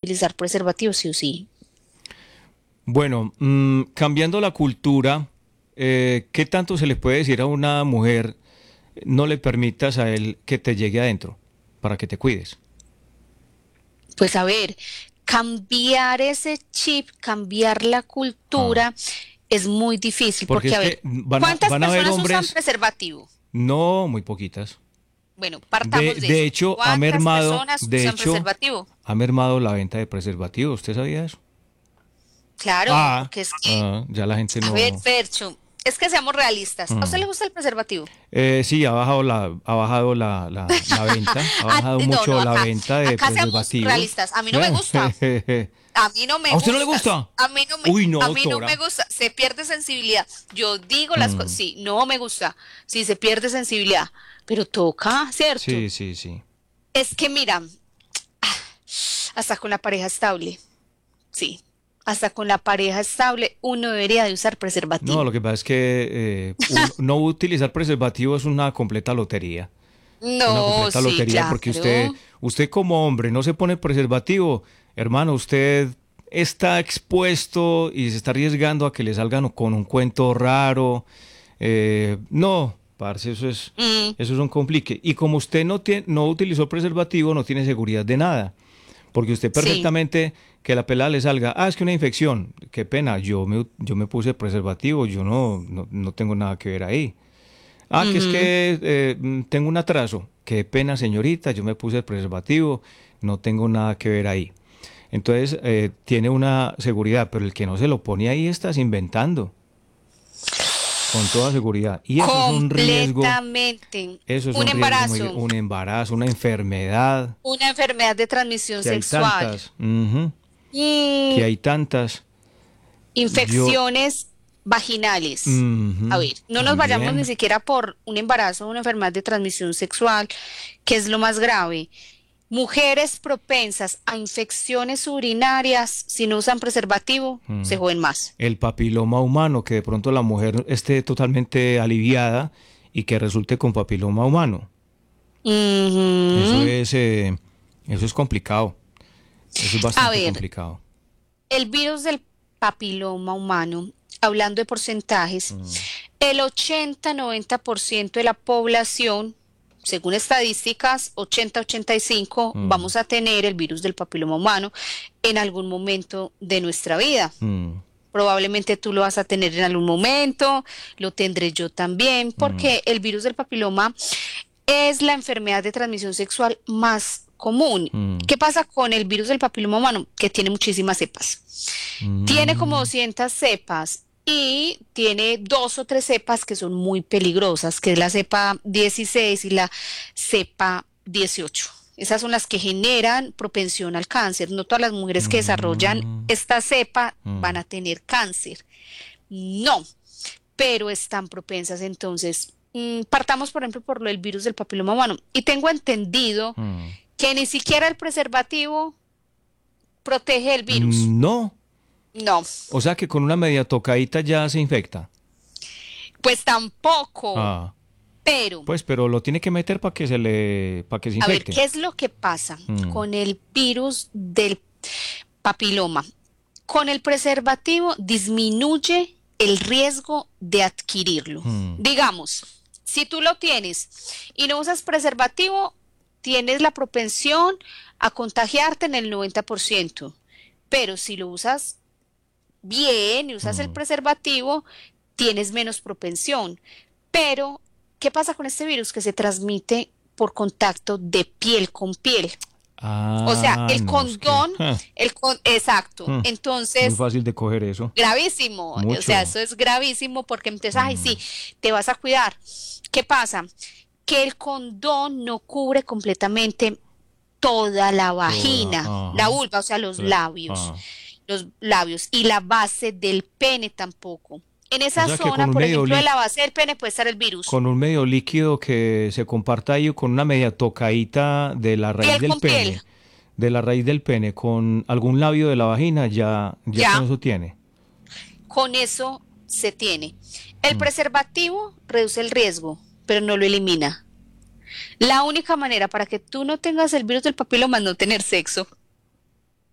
utilizar preservativo sí o sí. Bueno, cambiando la cultura, ¿qué tanto se le puede decir a una mujer, no le permitas a él que te llegue adentro para que te cuides? Pues a ver, cambiar ese chip, cambiar la Ah, cultura es muy difícil porque porque es a ver, que van a, ¿cuántas van a haber personas usan hombres, preservativo? no muy poquitas. Bueno, De, partamos de de eso. hecho, ha ¿Cuántas mermado, personas de usan hecho, preservativo? ha mermado la venta de preservativos. ¿Usted sabía eso? Claro, Ah, porque es que, ya la gente a ver, no. Fercho, es que seamos realistas. ¿A usted mm. le gusta el preservativo? Sí, ha bajado la venta, ha bajado No, no, mucho la acá, venta de acá seamos preservativos. realistas. A mí no me gusta. A mí no me ¿A usted no le gustas. gusta? A Uy, no, mí no me doctora. gusta. Se pierde sensibilidad. Yo digo las cosas. Mm, Sí, no me gusta. Sí, se pierde sensibilidad. Pero toca, ¿cierto? sí, sí, sí. Es que mira, hasta con la pareja estable. Sí. Hasta con la pareja estable uno debería de usar No, lo preservativo. que pasa es que no utilizar preservativo es una completa lotería. Es una No, completa sí, lotería porque usted, claro. usted como hombre no se pone preservativo, hermano, usted está expuesto y se está arriesgando a que le salgan con un cuento raro. No, parce, Mm, eso es un complique. Y como usted no utilizó preservativo, no tiene seguridad de nada. Porque usted sí. perfectamente que la pelada le salga, es que una infección, qué pena, yo me puse preservativo, yo no tengo nada que ver ahí. Que es Ujú. que tengo un atraso. Qué pena, señorita, yo me puse el preservativo, no tengo nada que ver ahí. Entonces, tiene una seguridad, pero el que no se lo pone ahí estás inventando, con toda seguridad. Y Completamente. eso es Un un riesgo embarazo, un embarazo, una enfermedad, una enfermedad de transmisión que hay sexual, tantas, ujú, que mm, hay tantas. Yo, infecciones vaginales. A ujú, ver, no nos vayamos ni también. siquiera por un embarazo o una enfermedad de transmisión sexual, que es lo más grave. Mujeres propensas a infecciones urinarias, si no usan preservativo, mm, se joden más. el papiloma humano, que de pronto la mujer esté totalmente aliviada y que resulte con papiloma humano. Eso Ujú. es, eh, eso es complicado. Eso es A bastante ver, complicado. el virus del papiloma humano, hablando de porcentajes, Mm, el 80-90% de la población, según estadísticas, 80-85, mm, vamos a tener el virus del papiloma humano en algún momento de nuestra vida. mm, Probablemente tú lo vas a tener en algún momento, lo tendré yo también, mm, porque el virus del papiloma es la enfermedad de transmisión sexual más común. mm, ¿Qué pasa con el virus del papiloma humano? Que tiene muchísimas cepas. Tiene como mm, 200 cepas y tiene dos o tres cepas que son muy peligrosas, que es la cepa 16 y la cepa 18. Esas son las que generan propensión al cáncer. No todas las mujeres que desarrollan mm, esta cepa van mm. a tener cáncer. No, pero están propensas. Entonces, partamos, por ejemplo, por lo del virus del papiloma humano. Y tengo entendido Mm. que ni siquiera el preservativo protege el virus. No, No, o sea que con una media tocadita ya se infecta. pues tampoco. Ah, Pero, pues, pero lo tiene que meter para que se a ver, infecte. ¿qué es lo que pasa Mm, con el virus del papiloma? Con el preservativo disminuye el riesgo de adquirirlo. mm, Digamos, si tú lo tienes y no usas preservativo, tienes la propensión a contagiarte en el 90%. Pero si lo usas bien y usas el mm. preservativo, tienes menos propensión. Pero, ¿qué pasa con este virus? Que se transmite por contacto de piel con piel. O sea, el No, es que condón, exacto. mm, muy Entonces, fácil de coger eso. gravísimo. O sea, Mucho. eso es gravísimo porque entonces, ay, sí, Mm, te vas a cuidar. ¿Qué pasa? Que el condón no cubre completamente toda la toda. vagina, la Ajá. vulva, o sea, Ah. los labios y la base del pene tampoco. En O esa sea que zona, por ejemplo, de la base del pene puede estar el virus. con un medio líquido que se comparta ahí con una media tocadita de la raíz Piel del con piel, pene, con algún labio de la vagina, ya con ya, eso tiene. con eso se tiene. El Mm. preservativo reduce el riesgo, pero no lo elimina. La única manera para que tú no tengas el virus del papiloma es no tener sexo.